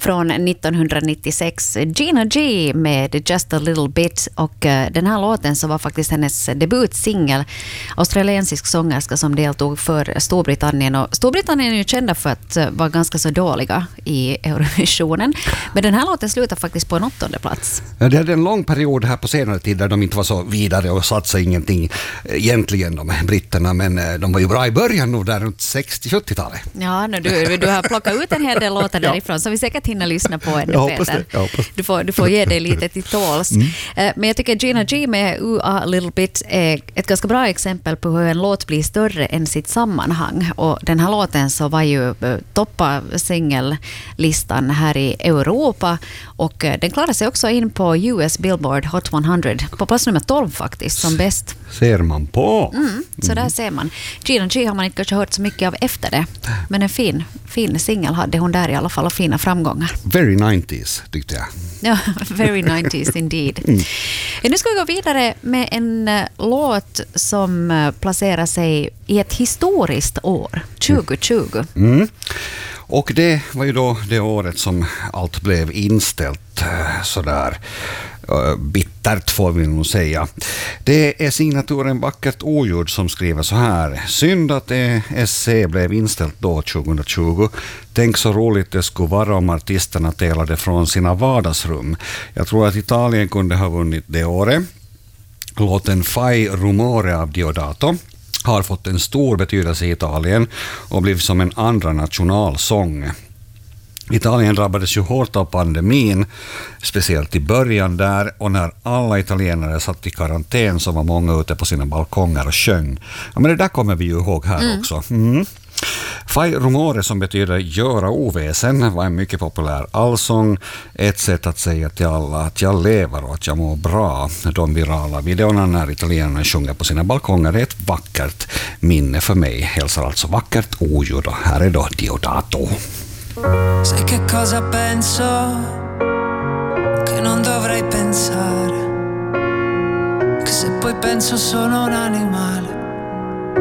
från 1996. Gina G med Just a little bit, och den här låten så var faktiskt hennes debutsingel. Australiensisk sångerska som deltog för Storbritannien, och Storbritannien är ju kända för att vara ganska så dåliga i Eurovisionen. Men den här låten slutar faktiskt på en 8:e plats. Ja, det hade en lång period här på senare tid där de inte var så vidare och satsade ingenting egentligen, de britterna, men de var ju bra i början nog där runt 60-70-talet. Ja, du har plockat ut en hel del låtar därifrån som vi säkert hinner lyssna på ännu, Peter. Du får ge dig lite till tåls. Men jag tycker Gina G med A Little Bit är ett ganska bra exempel på hur en låt blir större än sitt sammanhang. Och den här låten så var ju toppa singellistan här i Europa, och den klarade sig också in på US Billboard Hot 100 på plats nummer 12 faktiskt som bäst. Ser man på. Så där ser man. Gina G har man inte kanske hört så mycket av efter det, men en fin singel hade hon där i alla fall, och fina framgångar. Very 90s tyckte jag. Ja, very 90s indeed. Nu ska vi gå vidare med en låt som placerar sig i ett historiskt år, 2020. Och det var ju då det året som allt blev inställt sådär bittert får vi nog säga. Det är signaturen Vackert ogjord som skriver så här: synd att ESC blev inställt då 2020. Tänk så roligt det skulle vara om artisterna delade från sina vardagsrum. Jag tror att Italien kunde ha vunnit det året. Låten Fai rumore av Diodato har fått en stor betydelse i Italien och blivit som en andra nationalsång. Italien drabbades ju hårt av pandemin, speciellt i början där, och när alla italienare satt i karantän så var många ute på sina balkonger och sjöng. Ja, men det där kommer vi ju ihåg här också. Fai rumore, som betyder göra oväsen, var en mycket populär allsång. Ett sätt att säga till alla att jag lever och att jag mår bra. De virala videorna när italienarna sjunger på sina balkonger är ett vackert minne för mig. Hälsar alltså Vackert ogjord, och här är då Diodato. Sai che cosa penso? Che non dovrei pensare, che se poi penso sono un animale.